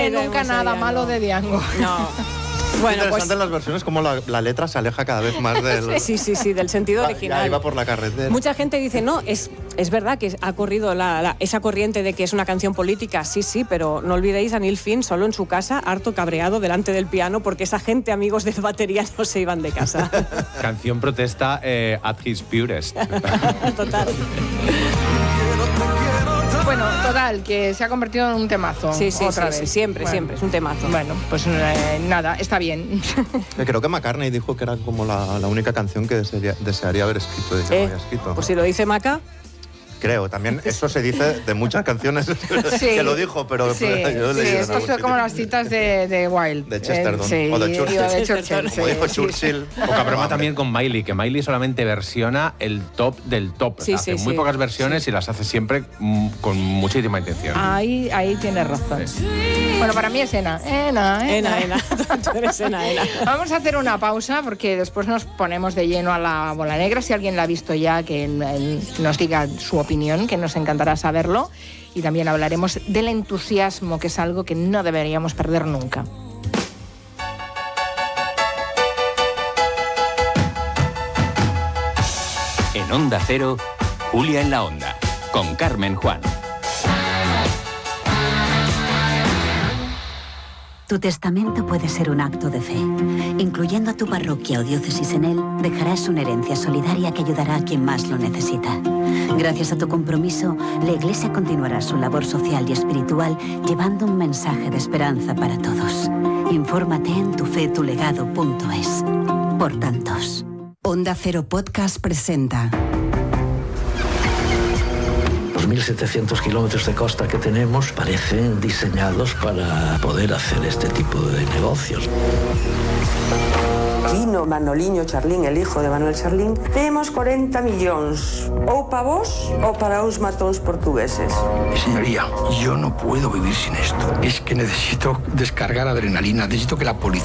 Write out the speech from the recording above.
nunca nada malo de Diango. No. Bueno, interesante pues las versiones, como la letra se aleja cada vez más del... sí, del sentido original. Ya iba por la carretera. Mucha gente dice, no, es verdad que ha corrido esa corriente de que es una canción política, sí, pero no olvidéis a Neil Finn solo en su casa, harto cabreado delante del piano, porque esa gente, amigos de batería, no se iban de casa. Canción protesta at his purest. Total. Bueno, total, que se ha convertido en un temazo. Sí, otra vez. siempre, es un temazo. Bueno, pues nada, está bien. Creo que McCartney dijo que era como la única canción que desearía haber escrito. Pues si lo dice Maca... Creo, también eso se dice de muchas canciones que lo dijo, pero sí, yo leí en esto algún es como sitio. las citas de Wilde. De Chesterton o de Churchill. Como dijo Churchill. Poca broma también con Miley, que Miley solamente versiona el top del top. Hace muy pocas versiones y las hace siempre con muchísima intención. Ahí tienes razón. Sí. Bueno, para mí es Ena. Tú eres Ena. Vamos a hacer una pausa porque después nos ponemos de lleno a la bola negra. Si alguien la ha visto ya, que nos diga su opinión, que nos encantará saberlo. Y también hablaremos del entusiasmo, que es algo que no deberíamos perder nunca. En Onda Cero, Julia en la Onda, con Carmen Juan. Tu testamento puede ser un acto de fe. Incluyendo a tu parroquia o diócesis en él, dejarás una herencia solidaria que ayudará a quien más lo necesita. Gracias a tu compromiso, la Iglesia continuará su labor social y espiritual llevando un mensaje de esperanza para todos. Infórmate en tufetulegado.es. Por tantos. Onda Cero Podcast presenta. Los 1.700 kilómetros de costa que tenemos parecen diseñados para poder hacer este tipo de negocios. Vino Manoliño Charlín, el hijo de Manuel Charlín. Temos 40 millóns, ou para vos ou para os matóns portugueses. Señoría, yo no puedo vivir sin esto. Es que necesito descargar adrenalina, necesito que la policía